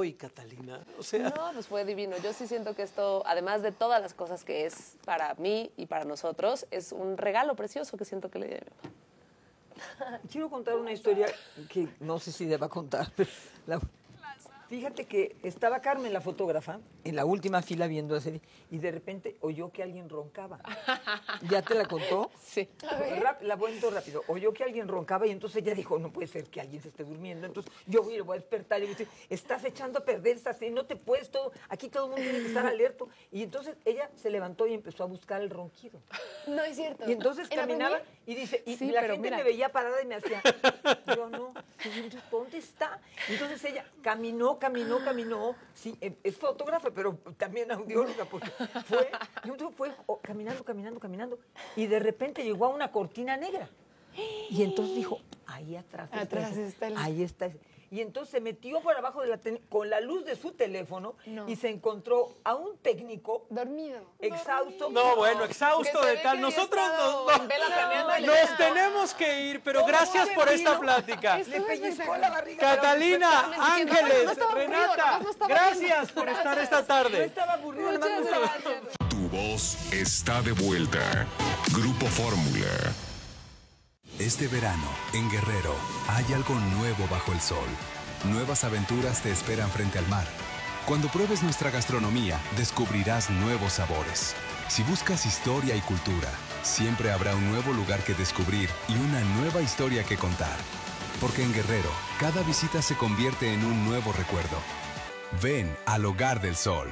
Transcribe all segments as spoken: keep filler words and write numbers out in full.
hoy, Catalina? O sea... No, pues fue divino. Yo sí siento que esto, además de todas las cosas que es para mí y para nosotros, es un regalo precioso que siento que le di a mi papá. Quiero contar una historia que no sé si deba contar, pero la... Fíjate que estaba Carmen, la fotógrafa, en la última fila viendo la serie y de repente oyó que alguien roncaba. ¿Ya te la contó? Sí. Rap, la cuento rápido. Oyó que alguien roncaba y entonces ella dijo, no puede ser que alguien se esté durmiendo. Entonces yo voy, lo voy a despertar y me dice, estás echando a perder esta serie, no te puedes todo, aquí todo el mundo tiene que estar alerta. Y entonces ella se levantó y empezó a buscar el ronquido. No es cierto. Y entonces caminaba y dice, y Sí, la pero gente mira. me veía parada y me hacía, yo no, y yo, ¿dónde está? Entonces ella caminó, caminó, caminó, sí, es fotógrafa, pero también audióloga, porque fue, y entonces fue oh, caminando, caminando, caminando, y de repente llegó a una cortina negra. Y entonces dijo, ahí atrás está, Atrás ese, está el... ahí está ese. Y entonces se metió por abajo de la ten- con la luz de su teléfono No. y se encontró a un técnico Dormido. exhausto. No, bueno, exhausto Que se de ve tal. que había Nosotros estado nos, en vela planeando el nos evento. tenemos que ir, pero Todo gracias por argentino. esta plática. Le pellizcó la barriga. Catalina, diciendo, no, Ángeles, no estaba aburrido, Renata, nomás no estaba gracias por estar esta No tarde. estaba aburrido, además no Muchas estaba... gracias. Tu voz está de vuelta. Grupo Fórmula. Este verano, en Guerrero, hay algo nuevo bajo el sol. Nuevas aventuras te esperan frente al mar. Cuando pruebes nuestra gastronomía, descubrirás nuevos sabores. Si buscas historia y cultura, siempre habrá un nuevo lugar que descubrir y una nueva historia que contar. Porque en Guerrero, cada visita se convierte en un nuevo recuerdo. Ven al Hogar del Sol.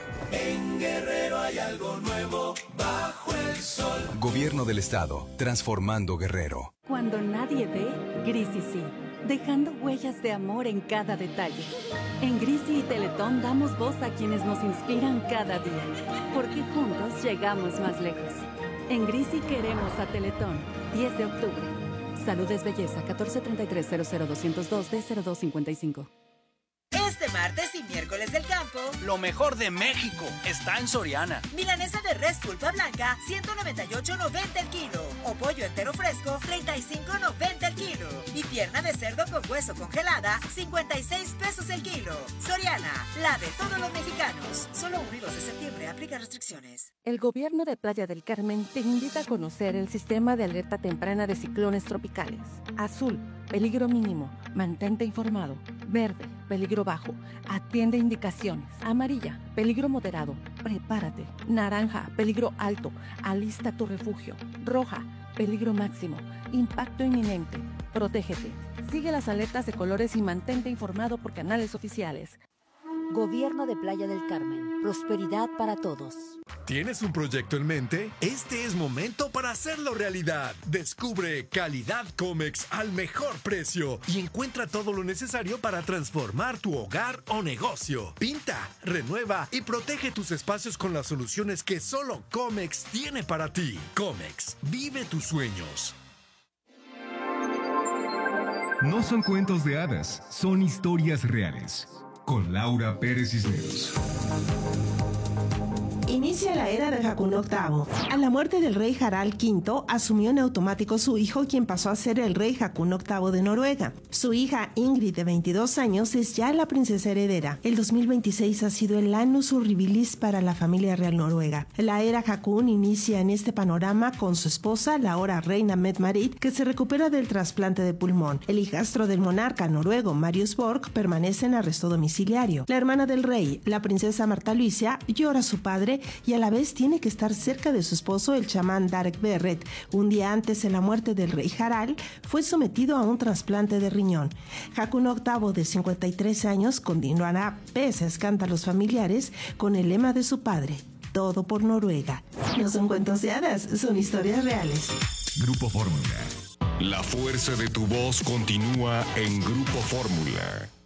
En Guerrero hay algo nuevo bajo el sol. Gobierno del Estado, transformando Guerrero. Cuando nadie ve, Grisi sí, dejando huellas de amor en cada detalle. En Grisi y Teletón damos voz a quienes nos inspiran cada día, porque juntos llegamos más lejos. En Grisi queremos a Teletón, diez de octubre. Salud es belleza, catorce treinta y tres cero cero doscientos dos D cero dos cincuenta y cinco. Este martes y miércoles del campo, lo mejor de México está en Soriana. milanesa de res pulpa blanca, ciento noventa y ocho noventa el kilo. O pollo entero fresco, treinta y cinco noventa el kilo. Y pierna de cerdo con hueso congelada, cincuenta y seis pesos el kilo. Soriana, la de todos los mexicanos. Solo uno y dos de septiembre, aplica restricciones. El gobierno de Playa del Carmen te invita a conocer el sistema de alerta temprana de ciclones tropicales. Azul, peligro mínimo, mantente informado. Verde, peligro bajo, atiende indicaciones. Amarilla, peligro moderado, prepárate. Naranja, peligro alto, alista tu refugio. Roja, peligro máximo, impacto inminente, protégete. Sigue las alertas de colores y mantente informado por canales oficiales. Gobierno de Playa del Carmen. Prosperidad para todos. ¿Tienes un proyecto en mente? Este es momento para hacerlo realidad. Descubre Calidad Comex al mejor precio y encuentra todo lo necesario para transformar tu hogar o negocio. Pinta, renueva y protege tus espacios con las soluciones que solo Comex tiene para ti. Comex, vive tus sueños. No son cuentos de hadas, son historias reales. Con Laura Pérez Cisneros. Inicia la era de Haakon octavo. A la muerte del rey Harald quinto, asumió en automático su hijo, quien pasó a ser el rey Haakon octavo de Noruega. Su hija Ingrid, de veintidós años, es ya la princesa heredera. El dos mil veintiséis ha sido el annus horribilis para la familia real noruega. La era Haakon inicia en este panorama con su esposa, la ahora reina Mette-Marit, que se recupera del trasplante de pulmón. El hijastro del monarca noruego, Marius Borg, permanece en arresto domiciliario. La hermana del rey, la princesa Marta Luisa, llora a su padre y a la vez tiene que estar cerca de su esposo, el chamán Darek Berret. Un día antes de la muerte del rey Harald, fue sometido a un trasplante de riñón. Haakon octavo, de cincuenta y tres años, continuará, pese a escándalos familiares, con el lema de su padre: todo por Noruega. No son cuentos de hadas, son historias reales. Grupo Fórmula. La fuerza de tu voz continúa en Grupo Fórmula.